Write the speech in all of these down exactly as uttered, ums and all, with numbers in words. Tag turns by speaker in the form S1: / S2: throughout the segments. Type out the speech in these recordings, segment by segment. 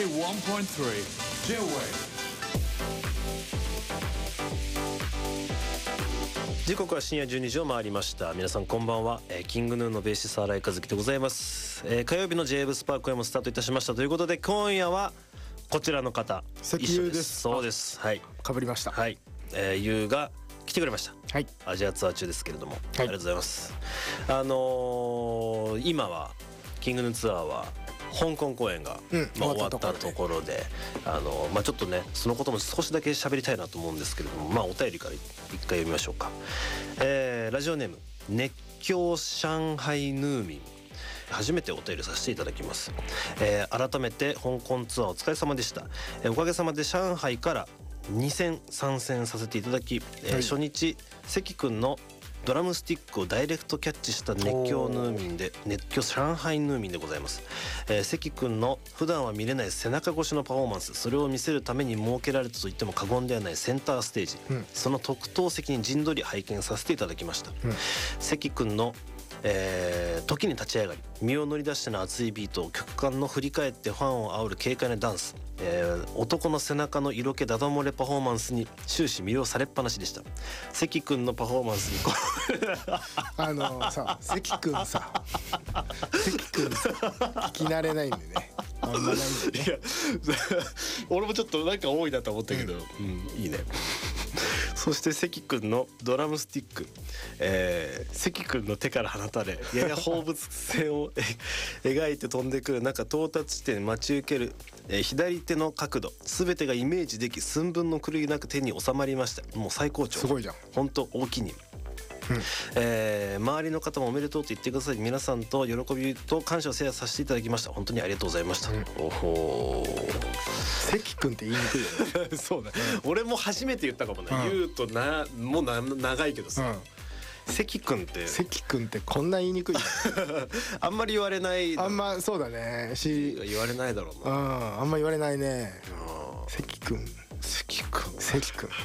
S1: エーワンポイントスリー J-Wave。
S2: 時刻は深夜じゅうにじを回りました。皆さんこんばんは、えー、キングヌーのベーシスト新井和樹でございます、えー、火曜日の ジェイウェーブ スパークへもスタートいたしましたということで、今夜はこちらの方
S3: 石油です。
S2: そうです。はい、
S3: かぶりました。
S2: はい、えー、ゆうが来てくれました。
S3: はい、
S2: アジアツアー中ですけれども、はい、ありがとうございます。あのー、今はキングヌーツアーは香港公演が、うんまあ、終わったところで、あの、まあ、ちょっとねそのことも少しだけ喋りたいなと思うんですけれども、まあ、お便りから一回読みましょうか。えー、ラジオネーム熱狂上海ヌーミン、初めてお便りさせていただきます。えー、改めて香港ツアーお疲れ様でした。えー、おかげさまで上海からに戦参戦させていただき、えーはい、初日関くんのドラムスティックをダイレクトキャッチした熱狂ヌーミンで熱狂上海ヌーミンでございます。えー、関くんの普段は見れない背中越しのパフォーマンス、それを見せるために設けられたと言っても過言ではないセンターステージ、うん、その特等席に陣取り拝見させていただきました。うん、関くんのえー、時に立ち上がり身を乗り出しての熱いビートを曲間の振り返ってファンを煽る軽快なダンス、えー、男の背中の色気ダダ漏れパフォーマンスに終始魅了されっぱなしでした。関くんのパフォーマンスにこ
S3: あのさ関くんさ関くんさ聞き慣れないんでね、あんまないんでね。いや
S2: 俺もちょっとなんか多いなと思ったけど、うん、うん、いいね。そして関くんのドラムスティック、えー、関くんの手から放たれやや放物線を描いて飛んでくる中、到達地点待ち受ける、えー、左手の角度全てがイメージでき寸分の狂いなく手に収まりました。もう最高潮。
S3: すごいじゃん。
S2: 本当大きに、うんえー、周りの方もおめでとうと言ってください。皆さんと喜びと感謝をシェアさせていただきました。本当にありがとうございました。うん、おほ
S3: 関くんって言いにくいよね。
S2: そうだ、うん、俺も初めて言ったかもね、うん、言うとなもうな長いけどさ、うん、関くんって
S3: 関くんってこんな言いにくい
S2: あんまり言われない
S3: あんまそうだねし
S2: 言われないだろうな、
S3: うん、あんま言われないね。関くん
S2: 関くん
S3: 関くん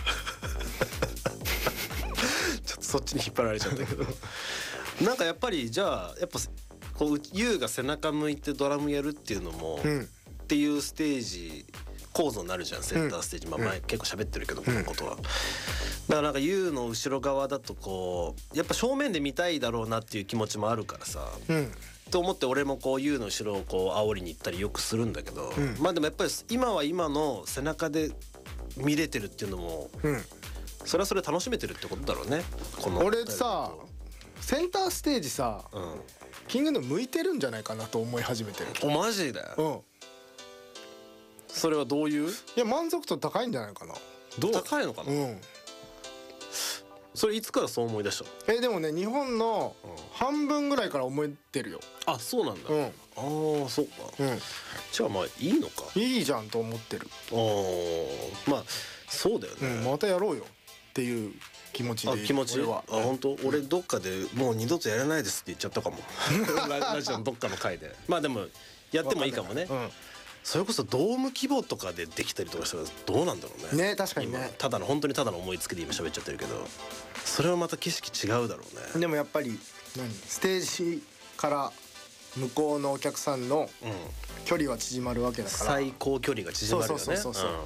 S2: ちょっとそっちに引っ張られちゃったけどなんかやっぱりじゃあやっぱこうユウが背中向いてドラムやるっていうのも、うん、っていうステージ構造になるじゃん、センターステージ、うん、まあ前結構喋ってるけど、うん、このことはだからなんか ユウ の後ろ側だとこうやっぱ正面で見たいだろうなっていう気持ちもあるからさ、うんと思って俺もこう ユウ の後ろをこう煽りに行ったりよくするんだけど、うん、まあでもやっぱり今は今の背中で見れてるっていうのも、うん、それはそれ楽しめてるってことだろうね。この
S3: 俺さセンターステージさ、うん、キングの向いてるんじゃないかなと思い始めてる。
S2: おマジで、うん、それはどういう？い
S3: や満足度高いんじゃないかな。
S2: どう高いのかな、うん、それいつからそう思い出した？
S3: えでもね日本の半分ぐらいから思ってるよ。
S2: あそうなんだ、うん、ああそうか、うん、じゃあまあいいのか。
S3: いいじゃんと思ってる。
S2: ああまあそうだよね、
S3: うん、またやろうよっていう気持ちで。
S2: あ気持ちはあ本当、うん、俺どっかでもう二度とやらないですって言っちゃったかもラジオのどっかの回でまあでもやってもいいかもね、うん、それこそドーム規模とかでできたりとかしたらどうなんだろうね。
S3: ね確かにね。
S2: ただの本当にただの思いつきで今喋っちゃってるけど、それはまた景色違うだろうね。
S3: でもやっぱり何ステージから向こうのお客さんの距離は縮まるわけだから、
S2: 最高距離が縮まるよね。
S3: そうそうそうそう、うん、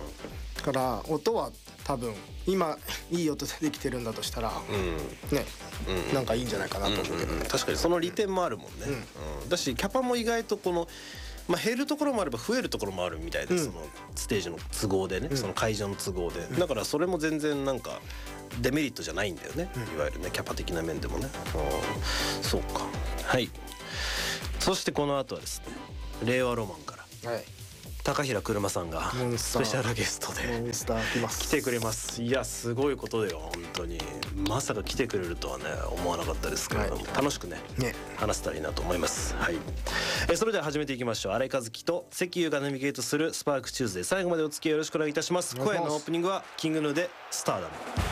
S3: だから音は多分今いい音でできてるんだとしたら、うん、ね、うん、なんかいいんじゃないかなと思うけど、うんうん、
S2: 確かにその利点もあるもんね、うんうん、だしキャパも意外とこのまあ、減るところもあれば増えるところもあるみたいで、うん、そのステージの都合でね、うん、その会場の都合で、うん、だからそれも全然なんかデメリットじゃないんだよね、うん、いわゆるねキャパ的な面でもね、うん、そうか。はい。そしてこの後はですね令和ロマンから、はい、高平車さんがスペシャルゲストで
S3: モンスター来ます。
S2: 来てくれます。いやすごいことだよ本当に。まさか来てくれるとはね思わなかったですけれども、はい、楽しく ね, ね話せたらいいなと思います。はい。えそれでは始めていきましょう。新井和樹と関優がナビゲートするスパークチューズデー、最後までお付き合いよろしくお願いいたします。声のオープニングはキングヌーでスターダム。